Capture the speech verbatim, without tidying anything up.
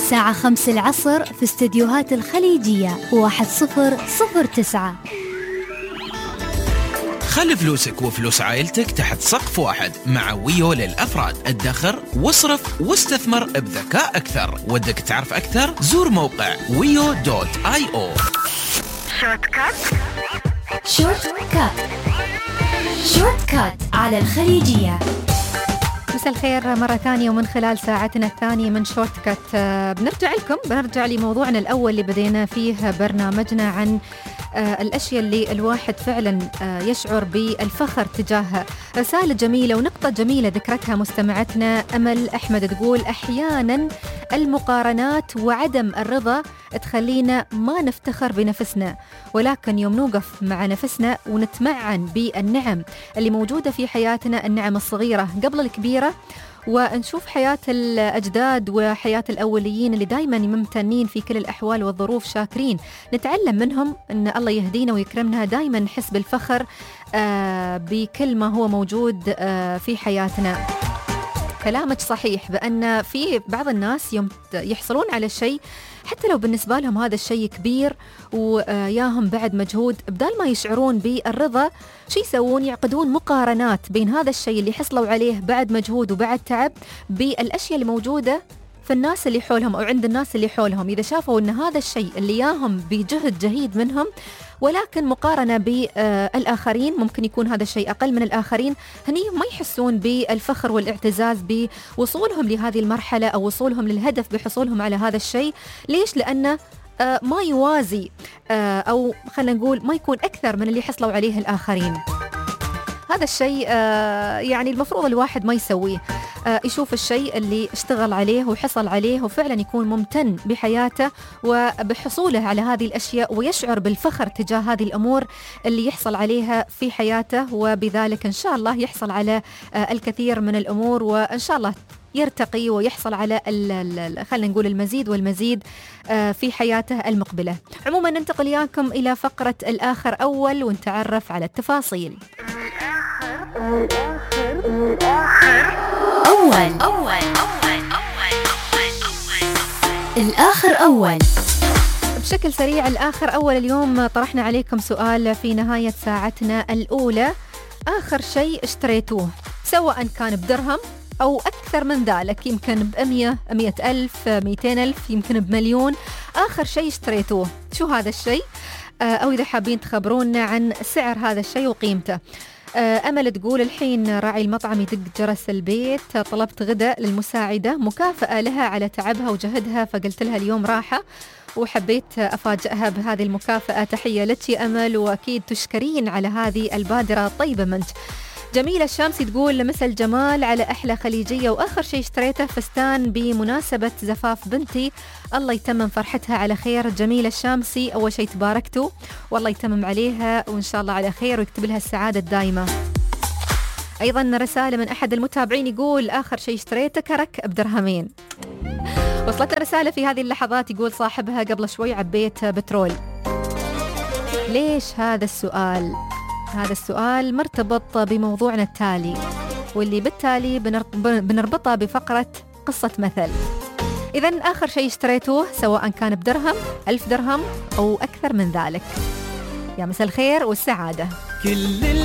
الساعة خمس العصر في استديوهات الخليجية واحد صفر صفر تسعة. خلي فلوسك وفلوس عائلتك تحت سقف واحد مع ويو للأفراد. ادخر واصرف واستثمر بذكاء أكثر. ودك تعرف أكثر؟ زور موقع ويو دوت آي أو. شورت كات شورت كات شورت كات على الخليجية. مساء الخير مرة ثانية ومن خلال ساعتنا الثانية من شورت كات بنرجع لكم بنرجع لموضوعنا الأول اللي بدينا فيه برنامجنا عن الأشياء اللي الواحد فعلا يشعر بالفخر تجاهها. رسالة جميلة ونقطة جميلة ذكرتها مستمعتنا أمل أحمد، تقول أحيانا المقارنات وعدم الرضا تخلينا ما نفتخر بنفسنا، ولكن يوم نوقف مع نفسنا ونتمعن بالنعم اللي موجودة في حياتنا، النعم الصغيرة قبل الكبيرة، ونشوف حياة الأجداد وحياة الأوليين اللي دايما ممتنين في كل الأحوال والظروف، شاكرين، نتعلم منهم أن الله يهدينا ويكرمنا، دايما نحس بالفخر بكل ما هو موجود في حياتنا. كلامك صحيح بأن في بعض الناس يوم يحصلون على الشيء حتى لو بالنسبة لهم هذا الشيء كبير وياهم بعد مجهود، بدال ما يشعرون بالرضا شو يسوون؟ يعقدون مقارنات بين هذا الشيء اللي حصلوا عليه بعد مجهود وبعد تعب بالأشياء اللي موجودة في الناس اللي حولهم أو عند الناس اللي حولهم. إذا شافوا أن هذا الشيء اللي ياهم بجهد جهيد منهم ولكن مقارنة بالآخرين ممكن يكون هذا الشيء أقل من الآخرين، هني ما يحسون بالفخر والاعتزاز بوصولهم لهذه المرحلة أو وصولهم للهدف بحصولهم على هذا الشيء. ليش؟ لأنه ما يوازي أو خلينا نقول ما يكون أكثر من اللي حصلوا عليه الآخرين. هذا الشيء يعني المفروض الواحد ما يسويه، يشوف الشيء اللي اشتغل عليه وحصل عليه وفعلا يكون ممتن بحياته وبحصوله على هذه الأشياء، ويشعر بالفخر تجاه هذه الأمور اللي يحصل عليها في حياته، وبذلك إن شاء الله يحصل على الكثير من الأمور، وإن شاء الله يرتقي ويحصل على خلينا نقول المزيد والمزيد في حياته المقبلة. عموما ننتقل إياكم إلى فقرة الآخر أول ونتعرف على التفاصيل. الآخر الآخر أول أول أول الآخر أول. بشكل سريع الآخر أول اليوم طرحنا عليكم سؤال في نهاية ساعتنا الأولى: آخر شيء اشتريتوه سواء كان بدرهم أو أكثر من ذلك، يمكن بأمية مئة ألف مئتين ألف، يمكن بمليون، آخر شيء اشتريتوه شو هذا الشيء؟ أو إذا حابين تخبرونا عن سعر هذا الشيء وقيمته. أمل تقول الحين راعي المطعم يدق جرس البيت، طلبت غداء للمساعدة مكافأة لها على تعبها وجهدها، فقلت لها اليوم راحة وحبيت أفاجئها بهذه المكافأة. تحية لك يا أمل، وأكيد تشكرين على هذه البادرة الطيبة منك. جميلة الشامسي تقول لمسا الجمال على أحلى خليجية، وآخر شيء اشتريته فستان بمناسبة زفاف بنتي، الله يتمم فرحتها على خير. جميلة الشامسي، أول شيء تباركتوا والله يتمم عليها وإن شاء الله على خير ويكتب لها السعادة الدائمة. أيضا رسالة من أحد المتابعين يقول آخر شيء اشتريته كرك بدرهمين. وصلت الرسالة في هذه اللحظات، يقول صاحبها قبل شوي عبيت بترول. ليش هذا السؤال؟ هذا السؤال مرتبط بموضوعنا التالي، واللي بالتالي بنربطه بفقرة قصة مثل. إذن آخر شيء اشتريتوه سواء كان بدرهم، ألف درهم أو أكثر من ذلك. يا مساء الخير والسعادة. كل